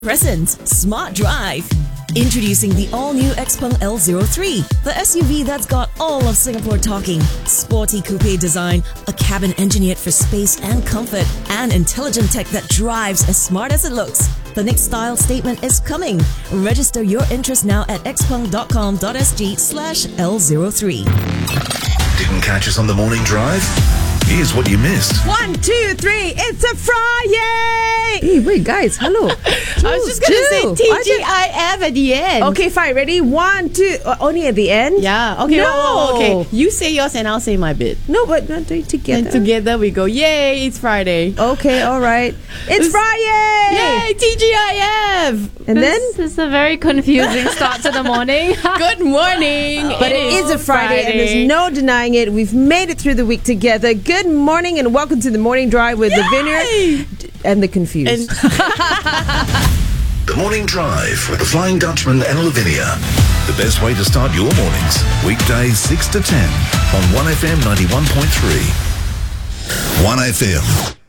Presents Smart Drive. Introducing the all-new Xpeng L03, the SUV that's got all of Singapore talking. Sporty coupe design, a cabin engineered for space and comfort, and intelligent tech that drives as smart as it looks. The next style statement is coming. Register your interest now at xpeng.com.sg/L03. Didn't catch us on the morning drive? Here's what you missed. 1, 2, 3, it's a Friday! Hey, wait, guys, hello. I was just going to say TGIF at the end. Okay, fine, ready? 1, 2, only at the end? Yeah, okay. No. Okay, you say yours and I'll say my bit. No, but not doing together. And together we go, yay, it's Friday. Okay, all right. It's Friday! Yay, TGIF! And then? This is a very confusing start to the morning. Good morning. But it is a Friday, and there's no denying it. We've made it through the week together. Good morning and welcome to the Morning Drive with the Vineyard and the Confused. The Morning Drive with the Flying Dutchman and Lavinia. The best way to start your mornings. Weekdays 6 to 10 on 1FM 91.3. 1FM.